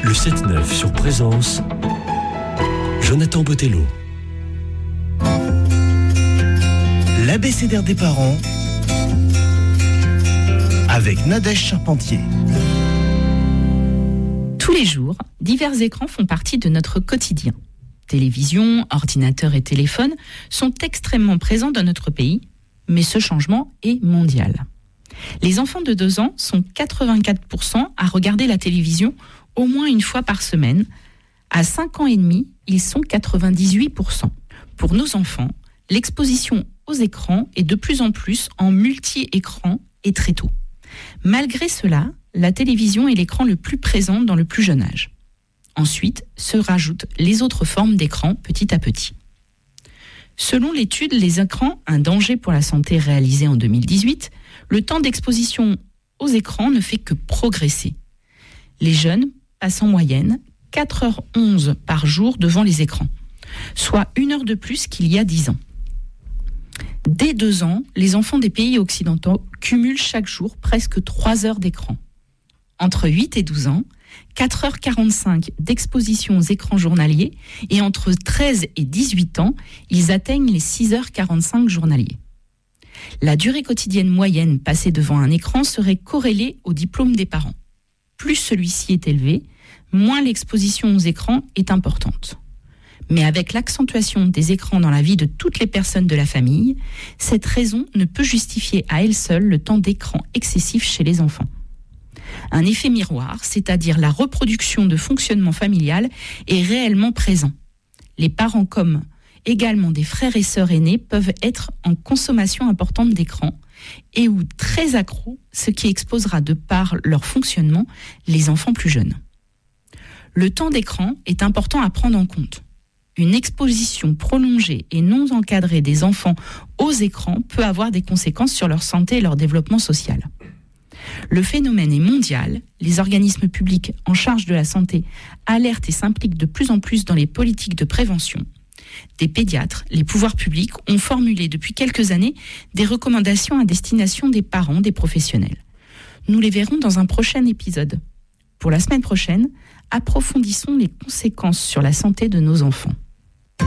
Le 7-9 sur Présence, Jonathan Botello. L'abécédaire des parents avec Nadège Charpentier. Tous les jours, divers écrans font partie de notre quotidien. Télévision, ordinateur et téléphone sont extrêmement présents dans notre pays, mais ce changement est mondial. Les enfants de 2 ans sont 84% à regarder la télévision au moins une fois par semaine. À 5 ans et demi, ils sont 98%. Pour nos enfants, l'exposition aux écrans est de plus en plus en multi-écran et très tôt. Malgré cela, la télévision est l'écran le plus présent dans le plus jeune âge. Ensuite, se rajoutent les autres formes d'écran petit à petit. Selon l'étude Les écrans, un danger pour la santé réalisée en 2018, le temps d'exposition aux écrans ne fait que progresser. Les jeunes passent en moyenne 4h11 par jour devant les écrans, soit 1 heure de plus qu'il y a 10 ans. Dès 2 ans, les enfants des pays occidentaux cumulent chaque jour presque 3 heures d'écran. Entre 8 et 12 ans, 4h45 d'exposition aux écrans journaliers et entre 13 et 18 ans, ils atteignent les 6h45 journaliers. La durée quotidienne moyenne passée devant un écran serait corrélée au diplôme des parents. Plus celui-ci est élevé, moins l'exposition aux écrans est importante. Mais avec l'accentuation des écrans dans la vie de toutes les personnes de la famille, cette raison ne peut justifier à elle seule le temps d'écran excessif chez les enfants. Un effet miroir, c'est-à-dire la reproduction de fonctionnement familial, est réellement présent. Les parents comme également des frères et sœurs aînés peuvent être en consommation importante d'écran et ou très accros, ce qui exposera de par leur fonctionnement les enfants plus jeunes. Le temps d'écran est important à prendre en compte. Une exposition prolongée et non encadrée des enfants aux écrans peut avoir des conséquences sur leur santé et leur développement social. Le phénomène est mondial, les organismes publics en charge de la santé alertent et s'impliquent de plus en plus dans les politiques de prévention. Des pédiatres, les pouvoirs publics ont formulé depuis quelques années des recommandations à destination des parents, des professionnels. Nous les verrons dans un prochain épisode. Pour la semaine prochaine, approfondissons les conséquences sur la santé de nos enfants.